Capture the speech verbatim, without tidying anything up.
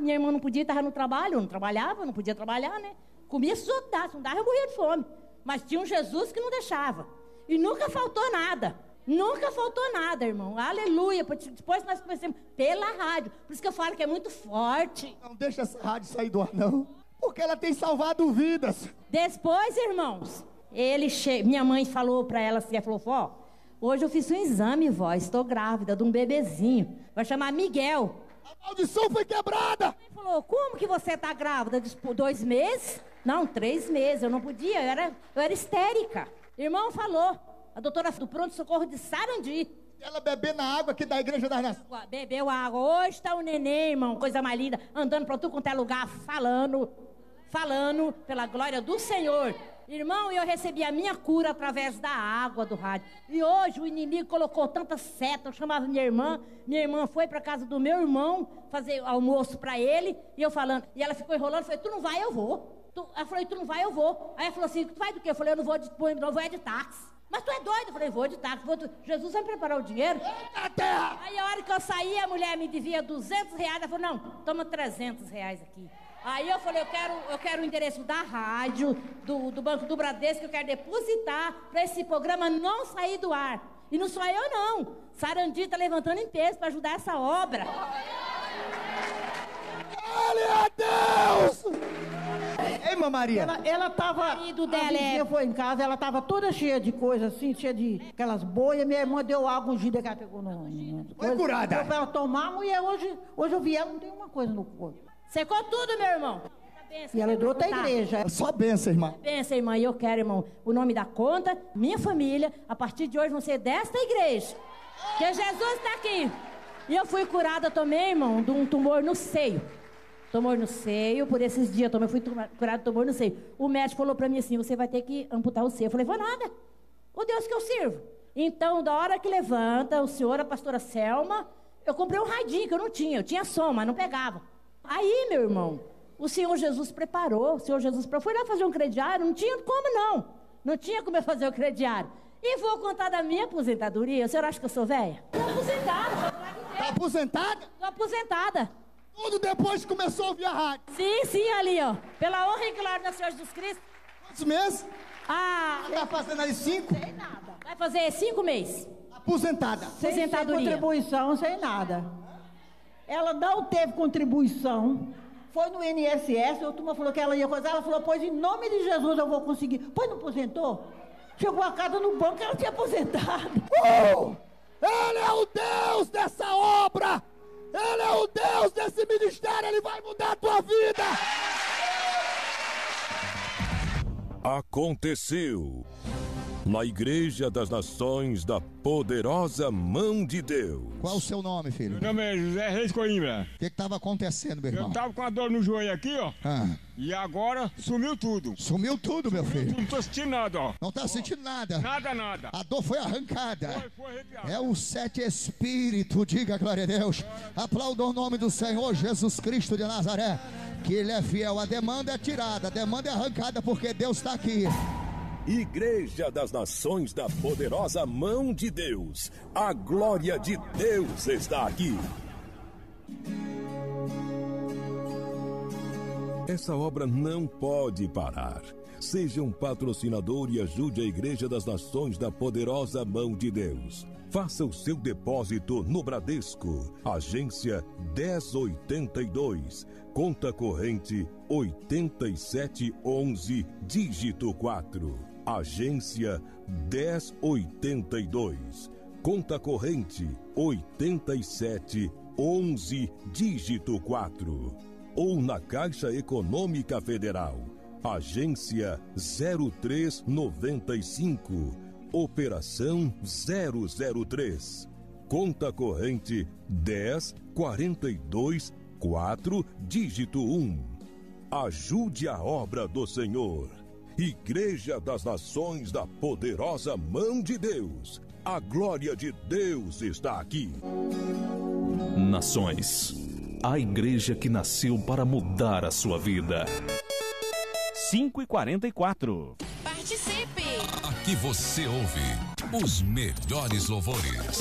minha irmã não podia, estava no trabalho, eu não trabalhava, não podia trabalhar, né? Comia se os outros dassem, não dava, eu morria de fome. Mas tinha um Jesus que não deixava. E nunca faltou nada. Nunca faltou nada, irmão. Aleluia. Depois nós começamos pela rádio. Por isso que eu falo que é muito forte. Não deixa essa rádio sair do ar, não. Porque ela tem salvado vidas. Depois, irmãos, ele che... minha mãe falou pra ela assim, ela falou, vó, hoje eu fiz um exame, vó, estou grávida de um bebezinho. Vai chamar Miguel. A maldição foi quebrada. Ele falou, como que você tá grávida? Por dois meses? Não, três meses. Eu não podia, eu era, eu era histérica. Irmão falou, a doutora do pronto-socorro de Sarandi. Ela beber na água aqui da Igreja das Nações. Bebeu água. Hoje tá o neném, irmão, coisa mais linda, andando pra tudo quanto é lugar, falando, falando pela glória do Senhor. Irmão, eu recebi a minha cura através da água do rádio. E hoje o inimigo colocou tanta seta. Eu chamava minha irmã. Minha irmã foi pra casa do meu irmão fazer almoço pra ele. E eu falando. E ela ficou enrolando. Eu falei, tu não vai, eu vou. Tu... Ela falou, tu não vai, eu vou. Aí ela falou assim, tu vai do quê? Eu falei, eu não vou de, não vou é de táxi. Mas tu é doido? Eu falei, vou de táxi. Vou de... Jesus vai me preparar o dinheiro. Aí a hora que eu saí, a mulher me devia duzentos reais. Ela falou, não, toma trezentos reais aqui. Aí eu falei, eu quero, eu quero o endereço da rádio, do, do Banco do Bradesco, que eu quero depositar para esse programa não sair do ar. E não sou eu, não. Sarandi está levantando em peso para ajudar essa obra. Glória a Deus! Ei, irmã Maria. Ela, ela tava, o marido dela a é... foi em casa, ela tava toda cheia de coisas assim, cheia de aquelas boias. Minha irmã deu água ungida que ela pegou no... no foi curada. Deu pra ela tomar, mulher, hoje, hoje eu vi ela, não tem uma coisa no corpo. Secou tudo, meu irmão. E ela é de outra igreja. Só benção, irmã. Benção, irmã. E eu quero, irmão, o nome da conta, minha família, a partir de hoje vão ser desta igreja. Porque Jesus está aqui. E eu fui curada também, irmão, de um tumor no seio. Tumor no seio, por esses dias também fui curada de tumor no seio. O médico falou pra mim assim, você vai ter que amputar o seio. Eu falei, vou nada. O Deus que eu sirvo. Então, da hora que levanta, o senhor, a pastora Selma, eu comprei um radinho que eu não tinha. Eu tinha som, mas não pegava. Aí, meu irmão, o Senhor Jesus preparou, o Senhor Jesus foi lá fazer um crediário, não tinha como não, não tinha como eu fazer o crediário. E vou contar da minha aposentadoria, o senhor acha que eu sou velha? Estou aposentada. Está aposentada? Estou aposentada. Tudo depois que começou a ouvir a rádio? Sim, sim, ali, ó, pela honra e glória do Senhor Jesus Cristo. Quantos meses? Ah, está fazendo aí cinco? Sem nada. Vai fazer cinco meses. Aposentada. Sem, sem contribuição, sem nada. Ela não teve contribuição, foi no I N S S, a turma falou que ela ia fazer, ela falou, pois em nome de Jesus eu vou conseguir. Pois não aposentou? Chegou a casa no banco, ela tinha aposentado. Uh! Ele é o Deus dessa obra! Ele é o Deus desse ministério, Ele vai mudar a tua vida! Aconteceu na Igreja das Nações da Poderosa Mão de Deus. Qual o seu nome, filho? Meu nome é José Reis Coimbra. O que estava acontecendo, meu irmão? Eu tava com a dor no joelho aqui, ó. Ah. E agora sumiu tudo. Sumiu tudo, meu filho. Não tô sentindo nada, ó. Não tá sentindo nada? Nada, nada. A dor foi arrancada. Foi, foi arrepiado. É o sete espírito, diga glória a Deus. Aplauda o nome do Senhor Jesus Cristo de Nazaré, que Ele é fiel. A demanda é tirada, a demanda é arrancada, porque Deus está aqui. Igreja das Nações da Poderosa Mão de Deus. A glória de Deus está aqui. Essa obra não pode parar. Seja um patrocinador e ajude a Igreja das Nações da Poderosa Mão de Deus. Faça o seu depósito no Bradesco, agência dez oitenta e dois, conta corrente oitenta e sete onze, dígito quatro. Agência dez oitenta e dois, conta corrente oitenta e sete onze, dígito quatro. Ou na Caixa Econômica Federal, agência zero três noventa e cinco, operação zero zero três, conta corrente dez quarenta e dois quatro, dígito um. Ajude a obra do Senhor. Igreja das Nações da Poderosa Mão de Deus. A glória de Deus está aqui. Nações, a igreja que nasceu para mudar a sua vida. cinco e quarenta e quatro. Participe! Aqui você ouve os melhores louvores.